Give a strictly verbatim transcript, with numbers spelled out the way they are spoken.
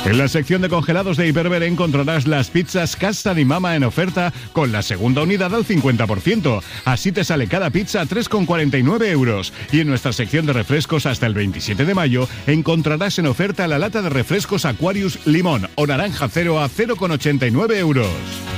En la sección de congelados de Hiperver encontrarás las pizzas Casa di Mama en oferta con la segunda unidad al cincuenta por ciento. Así te sale cada pizza a tres con cuarenta y nueve euros. Y en nuestra sección de refrescos hasta el veintisiete de mayo encontrarás en oferta la lata de refrescos Aquarius Limón o Naranja Cero a cero con ochenta y nueve euros.